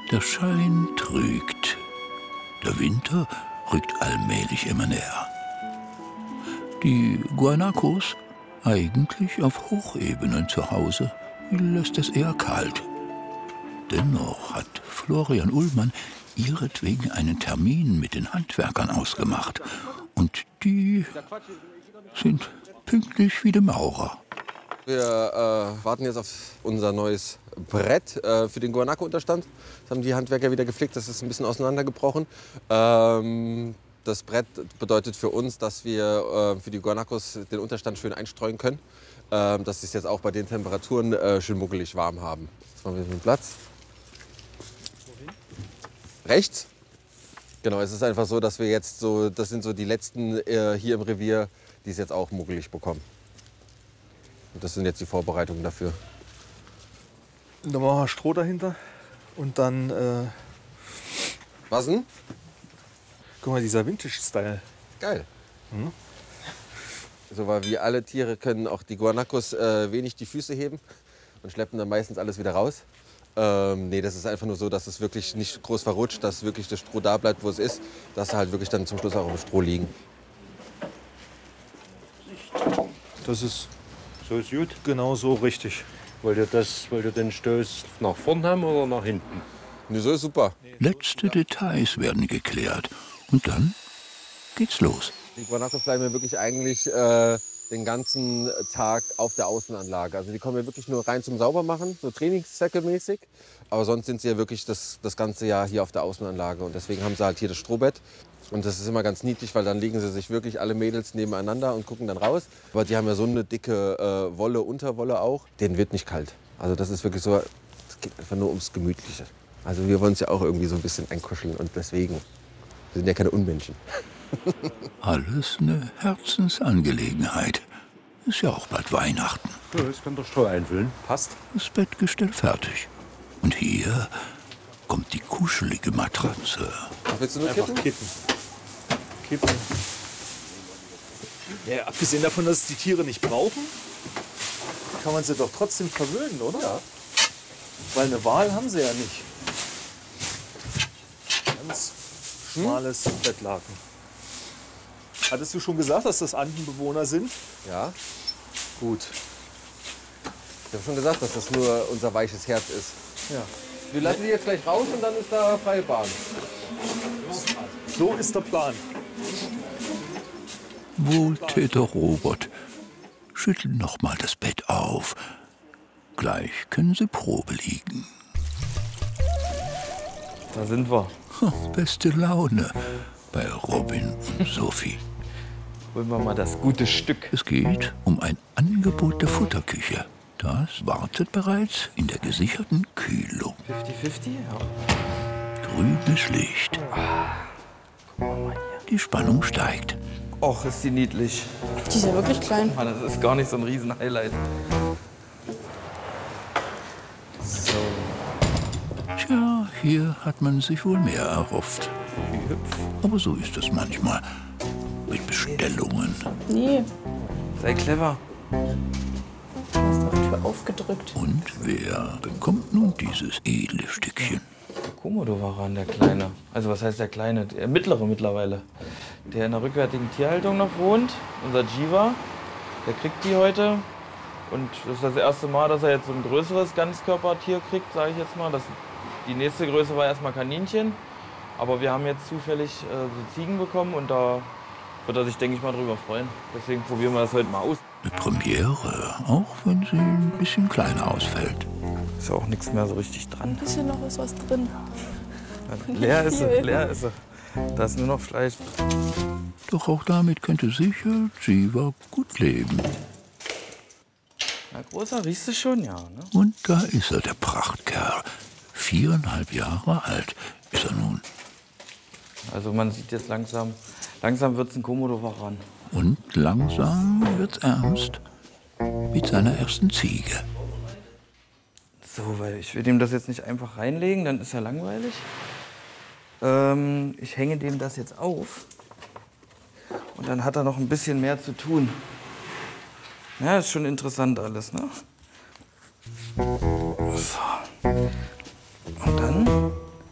Der Schein trügt. Der Winter rückt allmählich immer näher. Die Guanacos, eigentlich auf Hochebenen zu Hause, lässt es eher kalt. Dennoch hat Florian Ullmann ihretwegen einen Termin mit den Handwerkern ausgemacht. Und die sind pünktlich wie die Maurer. Wir warten jetzt auf unser neues Brett für den Guanaco-Unterstand. Das haben die Handwerker wieder geflickt, das ist ein bisschen auseinandergebrochen. Das Brett bedeutet für uns, dass wir für die Guanacos den Unterstand schön einstreuen können. Dass sie es jetzt auch bei den Temperaturen schön muckelig warm haben. Jetzt machen wir den Platz. Rechts. Genau, es ist einfach so, dass wir jetzt so, das sind so die letzten hier im Revier, die es jetzt auch muckelig bekommen. Und das sind jetzt die Vorbereitungen dafür. Und dann machen wir Stroh dahinter und dann... Was denn? Guck mal, dieser Vintage-Style. Geil. Mhm. So, weil wie alle Tiere können auch die Guanacos wenig die Füße heben und schleppen dann meistens alles wieder raus. Nee, das ist einfach nur so, dass es wirklich nicht groß verrutscht, dass wirklich das Stroh da bleibt, wo es ist, dass sie halt wirklich dann zum Schluss auch auf dem Stroh liegen. Das ist So ist gut. genau so richtig. Wollt ihr den Stoß nach vorn haben oder nach hinten? Nee, so ist super. Letzte Details werden geklärt. Und dann geht's los. Die Guanacos bleiben ja wirklich eigentlich den ganzen Tag auf der Außenanlage. Also die kommen ja wirklich nur rein zum Saubermachen, so trainingszweckemäßig. Aber sonst sind sie ja wirklich das ganze Jahr hier auf der Außenanlage. Und deswegen haben sie halt hier das Strohbett. Und das ist immer ganz niedlich, weil dann legen sie sich wirklich alle Mädels nebeneinander und gucken dann raus. Aber die haben ja so eine dicke Wolle, Unterwolle auch. Denen wird nicht kalt. Also das ist wirklich so, es geht einfach nur ums Gemütliche. Also wir wollen uns ja auch irgendwie so ein bisschen einkuscheln und deswegen, wir sind ja keine Unmenschen. Alles eine Herzensangelegenheit. Ist ja auch bald Weihnachten. Ja, das kann der Stroh einfüllen. Passt. Das Bettgestell fertig. Und hier kommt die kuschelige Matratze. Willst du nur Einfach kippen? kippen. Ja, abgesehen davon, dass es die Tiere nicht brauchen, kann man sie doch trotzdem verwöhnen, oder? Ja. Weil eine Wahl haben sie ja nicht. Ganz schmales Bettlaken. Hattest du schon gesagt, dass das Andenbewohner sind? Ja. Gut. Ich habe schon gesagt, dass das nur unser weiches Herz ist. Ja. Wir lassen die jetzt gleich raus und dann ist da freie Bahn. So ist der Plan. Wohltäter Robert schütteln noch mal das Bett auf. Gleich können sie Probe liegen. Da sind wir. Beste Laune bei Robin und Sophie. Holen wir mal das gute Stück. Es geht um ein Angebot der Futterküche. Das wartet bereits in der gesicherten Kühlung. 50-50? Ja. Grünes Licht. Die Spannung steigt. Och, ist die niedlich. Die ist ja wirklich klein. Mann, das ist gar nicht so ein Riesen-Highlight. So. Tja, hier hat man sich wohl mehr erhofft. Aber so ist es manchmal mit Bestellungen. Nee, Sei clever. du hast auf die Tür aufgedrückt. Und wer bekommt nun dieses edle Stückchen? Der Komodo-Varan, der Kleine. Also was heißt der Kleine? Der Mittlere mittlerweile. Der in der rückwärtigen Tierhaltung noch wohnt. Unser Jiva. Der kriegt die heute. Und das ist das erste Mal, dass er jetzt so ein größeres Ganzkörpertier kriegt, sage ich jetzt mal. Die nächste Größe war erstmal Kaninchen. Aber wir haben jetzt zufällig so Ziegen bekommen und da wird er sich, denke ich mal, drüber freuen. Deswegen probieren wir das heute mal aus. Eine Premiere, auch wenn sie ein bisschen kleiner ausfällt. Ist ja auch nichts mehr so richtig dran. Ist hier noch was drin? Leer ist sie, leer ist sie. Da ist nur noch Fleisch. Doch auch damit könnte sicher Jiva gut leben. Na, Großer, riechst du schon? Ja, ne? Und da ist er, der Prachtkerl. 4,5 Jahre alt ist er nun. Also man sieht jetzt langsam wird es ein Komodo-Varan. Und langsam wird's ernst mit seiner ersten Ziege. So, weil ich will dem das jetzt nicht einfach reinlegen, dann ist er langweilig. Ich hänge dem das jetzt auf. Und dann hat er noch ein bisschen mehr zu tun. Ja, ist schon interessant alles, ne? So. Und dann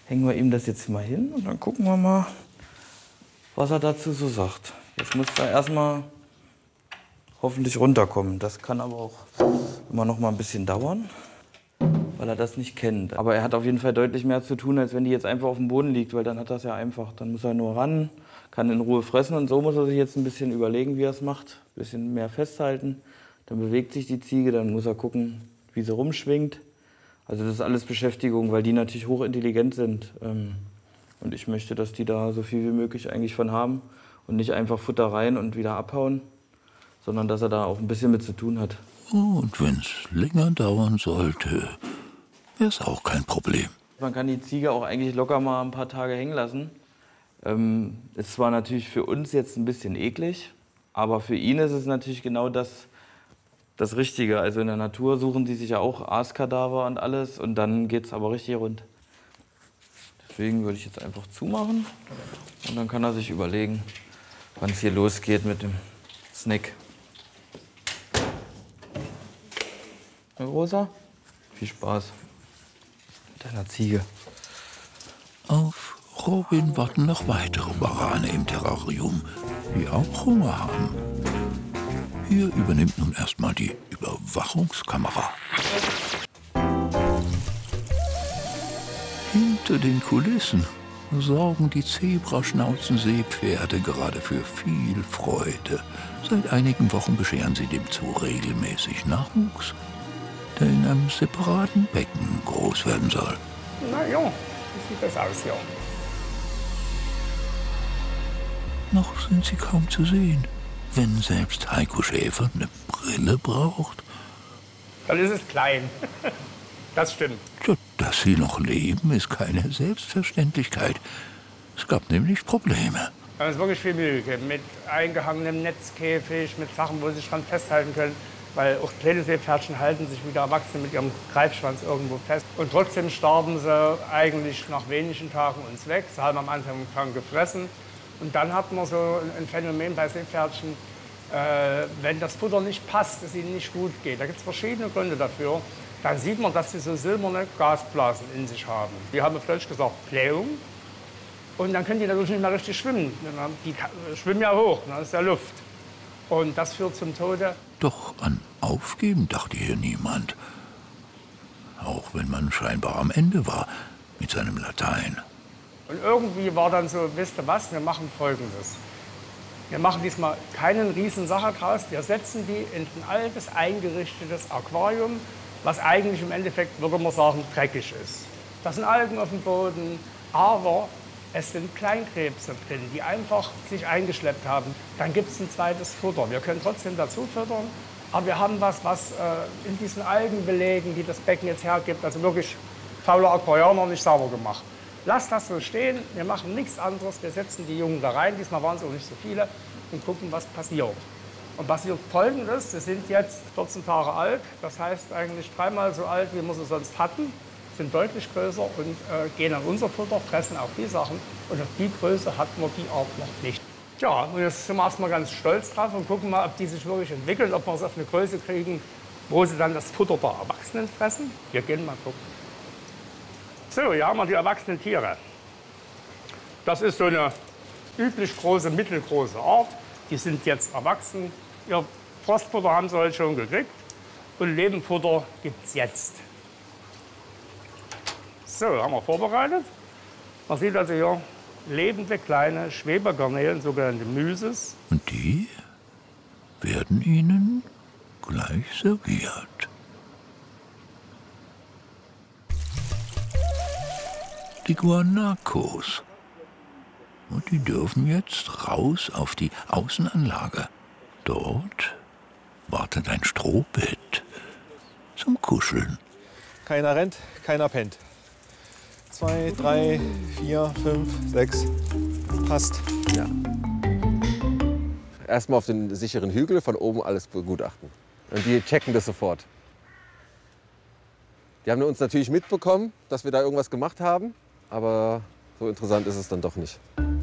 hängen wir ihm das jetzt mal hin und dann gucken wir mal, was er dazu so sagt. Jetzt muss er erstmal hoffentlich runterkommen. Das kann aber auch immer noch mal ein bisschen dauern, weil er das nicht kennt. Aber er hat auf jeden Fall deutlich mehr zu tun, als wenn die jetzt einfach auf dem Boden liegt, weil dann hat er es ja einfach. Dann muss er nur ran, kann in Ruhe fressen und so muss er sich jetzt ein bisschen überlegen, wie er es macht. Ein bisschen mehr festhalten, dann bewegt sich die Ziege, dann muss er gucken, wie sie rumschwingt. Also das ist alles Beschäftigung, weil die natürlich hochintelligent sind. Und ich möchte, dass die da so viel wie möglich eigentlich von haben und nicht einfach Futter rein und wieder abhauen, sondern dass er da auch ein bisschen mit zu tun hat. Und wenn es länger dauern sollte, wäre es auch kein Problem. Man kann die Ziege auch eigentlich locker mal ein paar Tage hängen lassen. Ist zwar natürlich für uns jetzt ein bisschen eklig, aber für ihn ist es natürlich genau das Richtige. Also in der Natur suchen die sich ja auch Aaskadaver und alles und dann geht es aber richtig rund. Deswegen würde ich jetzt einfach zumachen und dann kann er sich überlegen, wann es hier losgeht mit dem Snack. Na, Rosa, viel Spaß mit deiner Ziege. Auf Robin warten noch weitere Warane im Terrarium, die auch Hunger haben. Hier übernimmt nun erstmal die Überwachungskamera. Hinter den Kulissen sorgen die Zebraschnauzen-Seepferde gerade für viel Freude. Seit einigen Wochen bescheren sie dem Zoo regelmäßig Nachwuchs, der in einem separaten Becken groß werden soll. Na ja, wie sieht das aus hier? Noch sind sie kaum zu sehen, wenn selbst Heiko Schäfer eine Brille braucht. Dann ist es klein. Das stimmt. Tja, dass sie noch leben, ist keine Selbstverständlichkeit. Es gab nämlich Probleme. Wir haben uns wirklich viel Mühe gegeben mit eingehangenem Netzkäfig, mit Sachen, wo sie sich dran festhalten können. Weil auch kleine Seepferdchen halten sich wie der Erwachsene mit ihrem Greifschwanz irgendwo fest. Und trotzdem starben sie eigentlich nach wenigen Tagen uns weg. Sie haben am Anfang gefressen. Und dann hatten wir so ein Phänomen bei Seepferdchen, wenn das Futter nicht passt, es ihnen nicht gut geht. Da gibt es verschiedene Gründe dafür. Dann sieht man, dass sie so silberne Gasblasen in sich haben. Die haben auf Deutsch gesagt Blähung. Und dann können die natürlich nicht mehr richtig schwimmen. Die schwimmen ja hoch, dann ist ja Luft. Und das führt zum Tode. Doch an Aufgeben dachte hier niemand. Auch wenn man scheinbar am Ende war mit seinem Latein. Und irgendwie war dann so, wisst ihr was, wir machen Folgendes. Wir machen diesmal keine Riesensache draus. Wir setzen die in ein altes, eingerichtetes Aquarium, was eigentlich im Endeffekt, würde man sagen, dreckig ist. Da sind Algen auf dem Boden, aber es sind Kleinkrebse drin, die einfach sich eingeschleppt haben. Dann gibt es ein zweites Futter. Wir können trotzdem dazu füttern, aber wir haben was in diesen Algenbelägen, die das Becken jetzt hergibt, also wirklich fauler Aquarianer, nicht sauber gemacht. Lasst das so stehen, wir machen nichts anderes, wir setzen die Jungen da rein, diesmal waren es auch nicht so viele, und gucken, was passiert. Und passiert Folgendes, sie sind jetzt 14 Tage alt, das heißt eigentlich 3-mal so alt, wie wir sie sonst hatten, sind deutlich größer und gehen an unser Futter, fressen auch die Sachen. Und auf die Größe hatten wir die auch noch nicht. Ja, und jetzt sind wir erstmal ganz stolz drauf und gucken mal, ob die sich wirklich entwickeln, ob wir es auf eine Größe kriegen, wo sie dann das Futter der Erwachsenen fressen. Wir gehen mal gucken. So, hier haben wir die erwachsenen Tiere. Das ist so eine üblich große, mittelgroße Art. Die sind jetzt erwachsen. Ihr Frostfutter haben sie heute schon gekriegt. Und Lebenfutter gibt es jetzt. So, haben wir vorbereitet. Man sieht also hier lebende kleine Schwebegarnelen, sogenannte Myses. Und die werden ihnen gleich serviert. Die Guanacos. Und die dürfen jetzt raus auf die Außenanlage. Dort wartet ein Strohbett zum Kuscheln. Keiner rennt, keiner pennt. 2, 3, 4, 5, 6. Passt. Ja. Erstmal auf den sicheren Hügel, von oben alles begutachten. Und die checken das sofort. Die haben uns natürlich mitbekommen, dass wir da irgendwas gemacht haben, aber so interessant ist es dann doch nicht.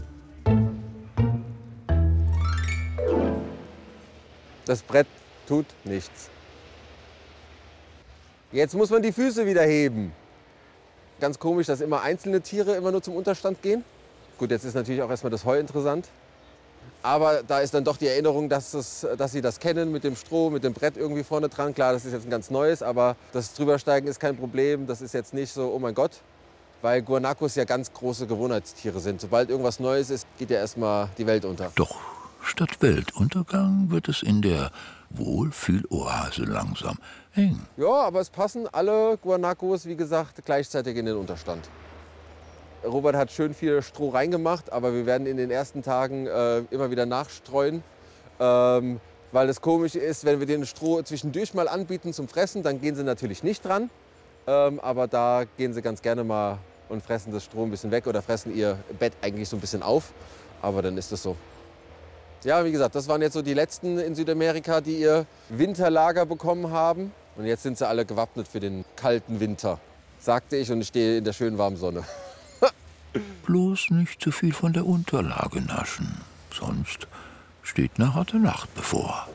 Das Brett tut nichts. Jetzt muss man die Füße wieder heben. Ganz komisch, dass immer einzelne Tiere immer nur zum Unterstand gehen. Gut, jetzt ist natürlich auch erstmal das Heu interessant. Aber da ist dann doch die Erinnerung, dass sie das kennen mit dem Stroh, mit dem Brett irgendwie vorne dran. Klar, das ist jetzt ein ganz neues, aber das Drübersteigen ist kein Problem. Das ist jetzt nicht so, oh mein Gott, weil Guanacos ja ganz große Gewohnheitstiere sind. Sobald irgendwas Neues ist, geht ja erstmal die Welt unter. Doch statt Weltuntergang wird es in der Wohlfühloase langsam eng. Ja, aber es passen alle Guanacos, wie gesagt, gleichzeitig in den Unterstand. Robert hat schön viel Stroh reingemacht, aber wir werden in den ersten Tagen immer wieder nachstreuen. Weil das Komische ist, wenn wir den Stroh zwischendurch mal anbieten zum Fressen, dann gehen sie natürlich nicht dran. Aber da gehen sie ganz gerne mal und fressen das Stroh ein bisschen weg oder fressen ihr Bett eigentlich so ein bisschen auf. Aber dann ist das so. Ja, wie gesagt, das waren jetzt so die letzten in Südamerika, die ihr Winterlager bekommen haben. Und jetzt sind sie alle gewappnet für den kalten Winter, sagte ich, und ich stehe in der schönen warmen Sonne. Bloß nicht zu viel von der Unterlage naschen, sonst steht eine harte Nacht bevor.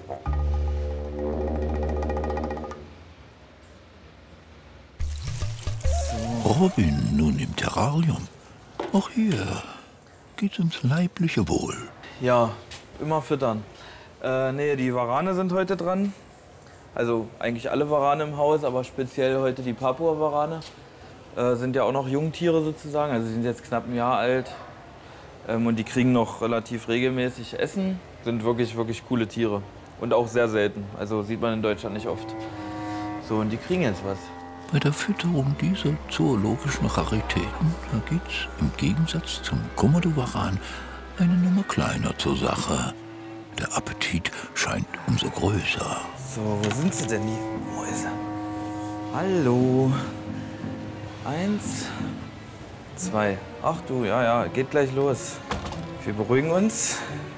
Robin nun im Terrarium. Auch hier geht's ums leibliche Wohl. Ja, immer füttern. Nee, die Warane sind heute dran. Also eigentlich alle Warane im Haus, aber speziell heute die Papua-Warane. Sind ja auch noch Jungtiere sozusagen, also sie sind jetzt knapp ein Jahr alt. Und die kriegen noch relativ regelmäßig Essen. Sind wirklich, wirklich coole Tiere. Und auch sehr selten. Also sieht man in Deutschland nicht oft. So, und die kriegen jetzt was. Bei der Fütterung dieser zoologischen Raritäten geht's im Gegensatz zum Komodowaran eine Nummer kleiner zur Sache. Der Appetit scheint umso größer. So, wo sind sie denn, die Mäuse? Hallo. 1, 2. Ach du, ja, geht gleich los. Wir beruhigen uns.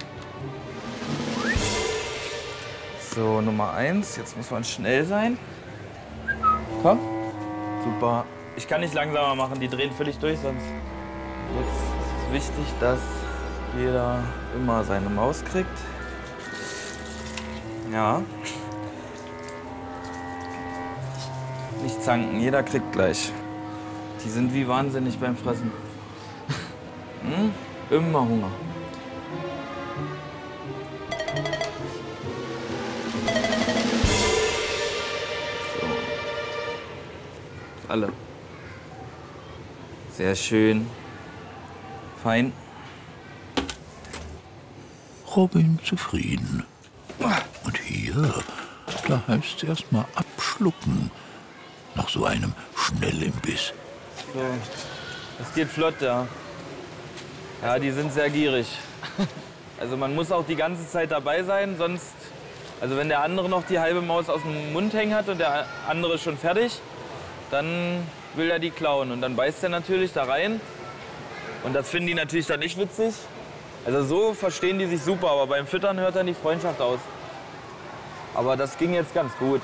So, Nummer 1. Jetzt muss man schnell sein. Komm. Super. Ich kann nicht langsamer machen, die drehen völlig durch, sonst. Jetzt ist wichtig, dass jeder immer seine Maus kriegt. Ja. Nicht zanken, jeder kriegt gleich. Die sind wie wahnsinnig beim Fressen. Immer Hunger. So. Alle. Sehr schön. Fein. Robin zufrieden. Und hier, da heißt es erst mal abschlucken. Nach so einem Schnellimbiss. So. Das geht flott, ja. Ja, die sind sehr gierig. Also man muss auch die ganze Zeit dabei sein, sonst... Also wenn der andere noch die halbe Maus aus dem Mund hängen hat und der andere ist schon fertig, dann will er die klauen. Und dann beißt er natürlich da rein. Und das finden die natürlich dann nicht witzig. Also so verstehen die sich super, aber beim Füttern hört dann die Freundschaft aus. Aber das ging jetzt ganz gut.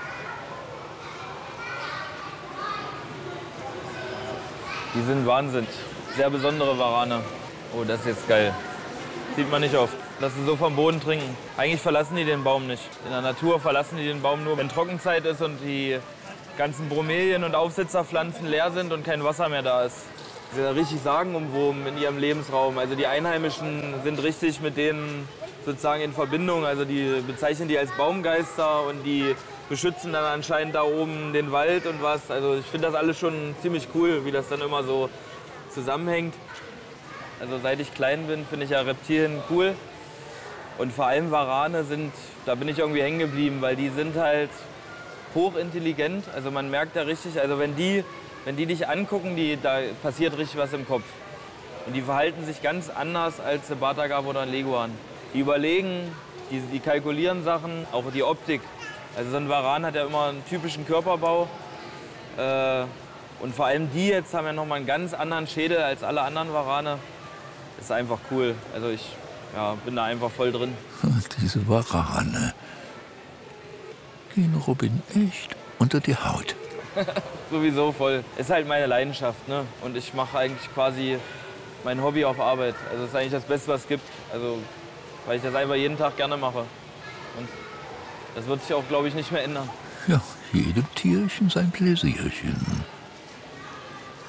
Die sind Wahnsinn. Sehr besondere Warane. Oh, das ist jetzt geil. Sieht man nicht oft, dass sie so vom Boden trinken. Eigentlich verlassen die den Baum nicht. In der Natur verlassen die den Baum nur, wenn Trockenzeit ist und die ganzen Bromelien und Aufsitzerpflanzen leer sind und kein Wasser mehr da ist. Sie sind richtig sagenumwoben in ihrem Lebensraum. Also die Einheimischen sind richtig mit denen sozusagen in Verbindung. Also die bezeichnen die als Baumgeister und die beschützen dann anscheinend da oben den Wald und was. Also ich finde das alles schon ziemlich cool, wie das dann immer so zusammenhängt. Also seit ich klein bin, finde ich ja Reptilien cool. Und vor allem Warane sind, da bin ich irgendwie hängen geblieben, weil die sind halt hochintelligent. Also man merkt da richtig, also wenn die dich angucken, da passiert richtig was im Kopf. Und die verhalten sich ganz anders als ein Batagab oder ein Leguan. Die überlegen, die kalkulieren Sachen, auch die Optik. Also so ein Varan hat ja immer einen typischen Körperbau. Und vor allem die jetzt haben ja noch mal einen ganz anderen Schädel als alle anderen Warane. Das ist einfach cool. Also ich bin da einfach voll drin. Diese Warane gehen Robin echt unter die Haut. Sowieso voll. Ist halt meine Leidenschaft, ne? Und ich mache eigentlich quasi mein Hobby auf Arbeit. Also das ist eigentlich das Beste, was es gibt. Also weil ich das einfach jeden Tag gerne mache. Und das wird sich auch, glaube ich, nicht mehr ändern. Ja, jedem Tierchen sein Pläsierchen.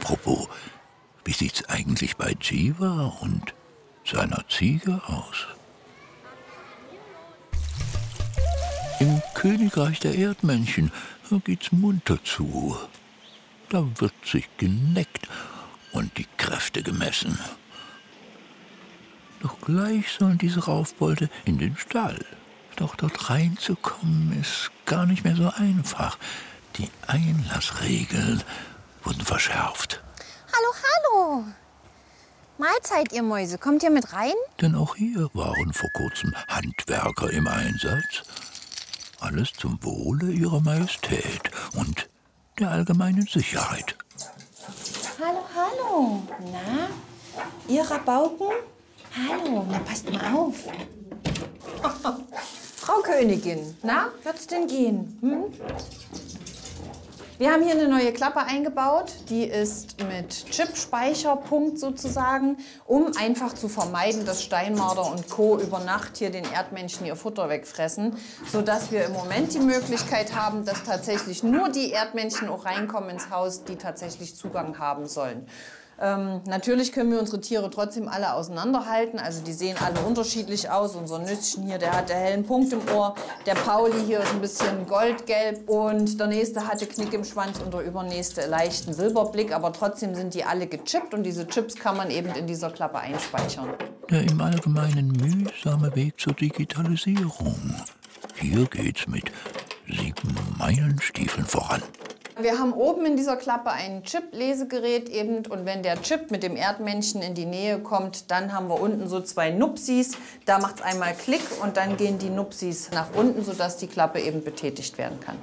Apropos, wie sieht's eigentlich bei Jiva und seiner Ziege aus? Im Königreich der Erdmännchen geht's munter zu. Da wird sich geneckt und die Kräfte gemessen. Doch gleich sollen diese Raufbolde in den Stall. Doch dort reinzukommen ist gar nicht mehr so einfach. Die Einlassregeln wurden verschärft. Hallo. Mahlzeit, ihr Mäuse. Kommt ihr mit rein? Denn auch hier waren vor kurzem Handwerker im Einsatz. Alles zum Wohle ihrer Majestät und der allgemeinen Sicherheit. Hallo. Na, ihr Rabauken? Hallo, na passt mal auf. Frau Königin, na, wird's denn gehen? Wir haben hier eine neue Klappe eingebaut, die ist mit Chip-Speicherpunkt sozusagen, um einfach zu vermeiden, dass Steinmarder und Co. über Nacht hier den Erdmännchen ihr Futter wegfressen, sodass wir im Moment die Möglichkeit haben, dass tatsächlich nur die Erdmännchen auch reinkommen ins Haus, die tatsächlich Zugang haben sollen. Natürlich können wir unsere Tiere trotzdem alle auseinanderhalten. Also die sehen alle unterschiedlich aus. Unser Nüsschen hier, der hat den hellen Punkt im Ohr. Der Pauli hier ist ein bisschen goldgelb. Und der nächste hatte Knick im Schwanz und der übernächste leichten Silberblick. Aber trotzdem sind die alle gechippt und diese Chips kann man eben in dieser Klappe einspeichern. Der im Allgemeinen mühsame Weg zur Digitalisierung. Hier geht's mit 7 Meilenstiefeln voran. Wir haben oben in dieser Klappe ein Chip-Lesegerät eben und wenn der Chip mit dem Erdmännchen in die Nähe kommt, dann haben wir unten so 2 Nupsis. Da macht es einmal Klick und dann gehen die Nupsis nach unten, sodass die Klappe eben betätigt werden kann.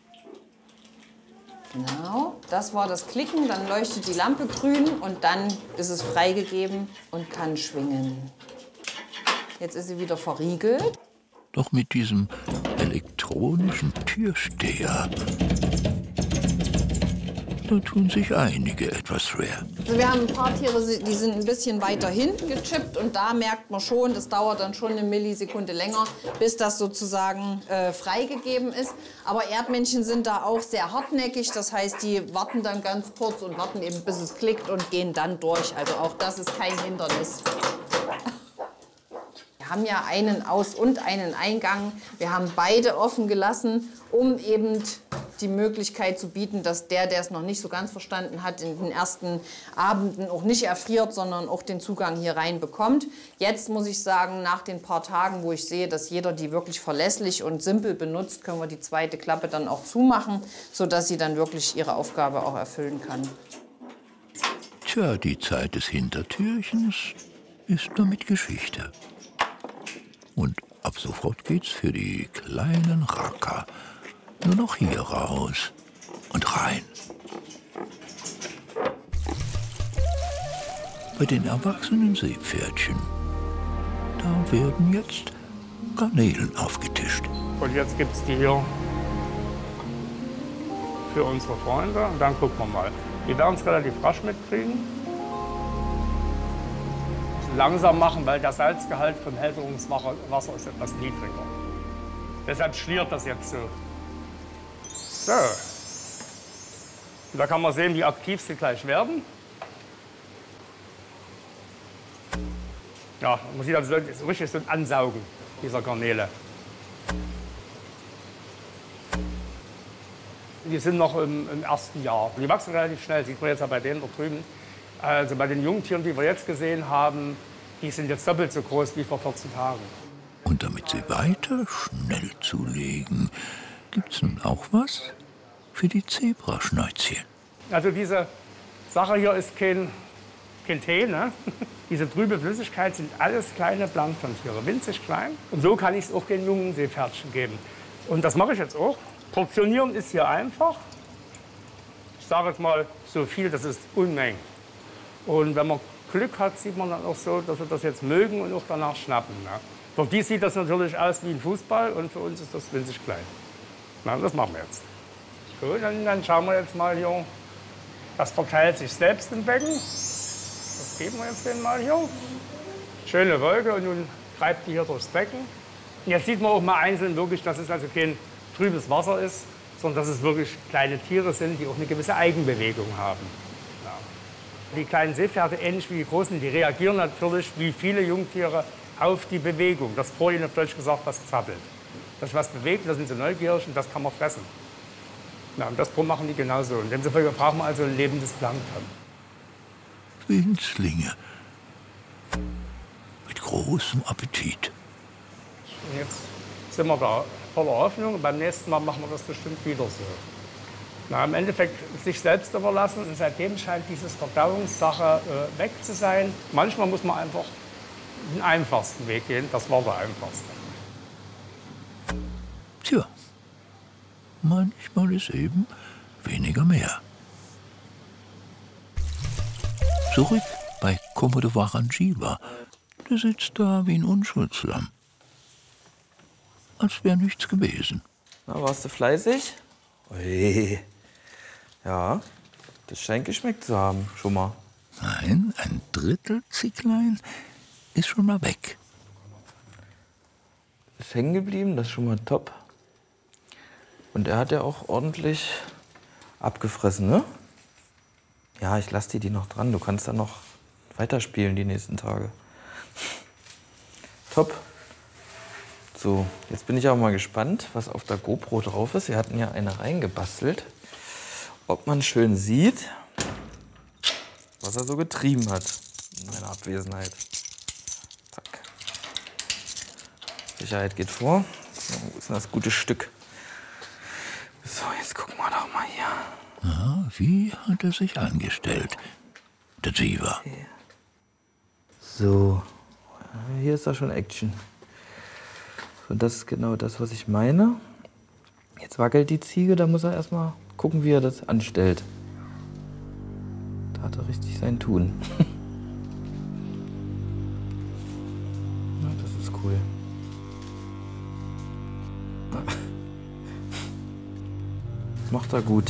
Genau, das war das Klicken, dann leuchtet die Lampe grün und dann ist es freigegeben und kann schwingen. Jetzt ist sie wieder verriegelt. Doch mit diesem elektronischen Türsteher, da tun sich einige etwas schwer. Also wir haben ein paar Tiere, die sind ein bisschen weiter hinten gechippt und da merkt man schon, das dauert dann schon eine Millisekunde länger, bis das sozusagen freigegeben ist. Aber Erdmännchen sind da auch sehr hartnäckig, das heißt, die warten dann ganz kurz und warten eben, bis es klickt und gehen dann durch. Also auch das ist kein Hindernis. Wir haben ja einen Aus- und einen Eingang. Wir haben beide offen gelassen, um eben die Möglichkeit zu bieten, dass der es noch nicht so ganz verstanden hat, in den ersten Abenden auch nicht erfriert, sondern auch den Zugang hier rein bekommt. Jetzt muss ich sagen, nach den paar Tagen, wo ich sehe, dass jeder die wirklich verlässlich und simpel benutzt, können wir die zweite Klappe dann auch zumachen, sodass sie dann wirklich ihre Aufgabe auch erfüllen kann. Tja, die Zeit des Hintertürchens ist damit Geschichte. Und ab sofort geht's für die kleinen Racker nur noch hier raus und rein. Bei den erwachsenen Seepferdchen, da werden jetzt Garnelen aufgetischt. Und jetzt gibt es die hier für unsere Freunde. Und dann gucken wir mal. Die werden es relativ rasch mitkriegen. Langsam machen, weil der Salzgehalt vom Hälterungswasser ist etwas niedriger. Deshalb schliert das jetzt so. So. Und da kann man sehen, wie aktiv sie gleich werden. Ja, man sieht also richtig so ein Ansaugen dieser Garnele. Die sind noch im ersten Jahr. Die wachsen relativ schnell, sieht man jetzt ja bei denen da drüben. Also bei den Jungtieren, die wir jetzt gesehen haben, die sind jetzt doppelt so groß wie vor 14 Tagen. Und damit sie weiter schnell zulegen, gibt's nun auch was für die Zebraschnäuzchen. Also diese Sache hier ist kein Tee, ne? Diese trübe Flüssigkeit sind alles kleine Planktontiere, winzig klein. Und so kann ich es auch den jungen Seepferdchen geben. Und das mache ich jetzt auch. Portionieren ist hier einfach. Ich sage jetzt mal so viel, das ist Unmengen. Und wenn man Glück hat, sieht man dann auch so, dass sie das jetzt mögen und auch danach schnappen. Ne? Für die sieht das natürlich aus wie ein Fußball und für uns ist das winzig klein. Na, das machen wir jetzt. Gut, dann schauen wir jetzt mal hier. Das verteilt sich selbst im Becken. Das geben wir jetzt denen mal hier. Schöne Wolke und nun treibt die hier durchs Becken. Und jetzt sieht man auch mal einzeln wirklich, dass es also kein trübes Wasser ist, sondern dass es wirklich kleine Tiere sind, die auch eine gewisse Eigenbewegung haben. Ja. Die kleinen Seepferde, ähnlich wie die großen, die reagieren natürlich wie viele Jungtiere auf die Bewegung. Das vorhin auf Deutsch gesagt, das zappelt. Dass sich was bewegt, da sind sie neugierig und das kann man fressen. Ja, und das machen die genauso. Und demzufolge brauchen wir also ein lebendes Plankton. Winzlinge mit großem Appetit. Und jetzt sind wir da voller Hoffnung und beim nächsten Mal machen wir das bestimmt wieder so. Na, im Endeffekt sich selbst überlassen und seitdem scheint diese Verdauungssache weg zu sein. Manchmal muss man einfach den einfachsten Weg gehen, das war der einfachste. Tja, manchmal ist eben weniger mehr. Zurück bei Komodo Warangiwa. Der sitzt da wie ein Unschuldslamm. Als wäre nichts gewesen. Na, warst du fleißig? Ui. Ja, das scheint geschmeckt zu haben, schon mal. Nein, ein Drittel Zicklein ist schon mal weg. Ist hängen geblieben, das ist schon mal top. Und er hat ja auch ordentlich abgefressen, ne? Ja, ich lasse dir die noch dran. Du kannst dann noch weiterspielen die nächsten Tage. Top. So, jetzt bin ich auch mal gespannt, was auf der GoPro drauf ist. Wir hatten ja eine reingebastelt. Ob man schön sieht, was er so getrieben hat in meiner Abwesenheit. Zack. Sicherheit geht vor. So, wo ist denn das gute Stück? So, jetzt gucken wir doch mal hier. Ja, wie hat er sich angestellt, der Jiwa? So, hier ist da schon Action. Und das ist genau das, was ich meine. Jetzt wackelt die Ziege, da muss er erstmal gucken, wie er das anstellt. Da hat er richtig sein Tun. Na, das ist cool. Das macht er gut.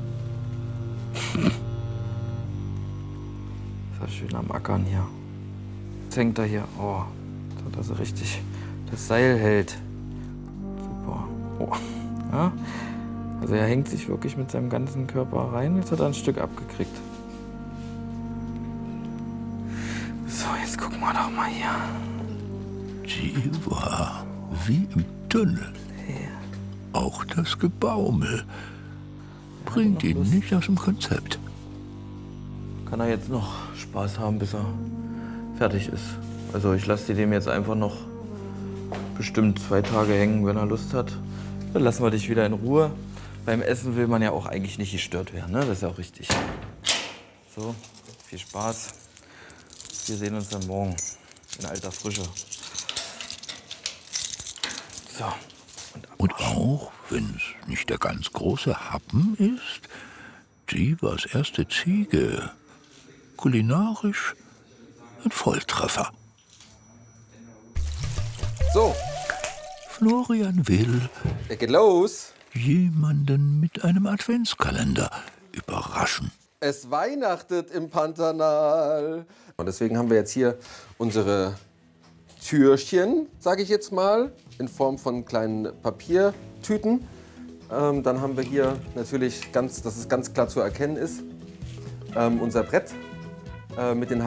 Ist er schön am Ackern hier. Jetzt hängt er hier. Oh, so dass er richtig das Seil hält. Super. Oh. Ja. Also er hängt sich wirklich mit seinem ganzen Körper rein. Jetzt hat er ein Stück abgekriegt. So, jetzt gucken wir doch mal hier. Jiwa, wie im Tunnel. Auch das Gebaumel bringt ihn nicht aus dem Konzept. Kann er jetzt noch Spaß haben, bis er fertig ist. Also ich lasse dem jetzt einfach noch bestimmt 2 Tage hängen, wenn er Lust hat. Dann lassen wir dich wieder in Ruhe. Beim Essen will man ja auch eigentlich nicht gestört werden, ne? Das ist ja auch richtig. So, viel Spaß. Wir sehen uns dann morgen in alter Frische. So. Und auch wenn es nicht der ganz große Happen ist, Jiwas erste Ziege, kulinarisch ein Volltreffer. So, Florian will er geht los. jemanden mit einem Adventskalender überraschen. Es weihnachtet im Pantanal. Und deswegen haben wir jetzt hier unsere Türchen, sage ich jetzt mal, in Form von kleinen Papiertüten. Dann haben wir hier natürlich, dass es ganz klar zu erkennen ist, unser Brett mit den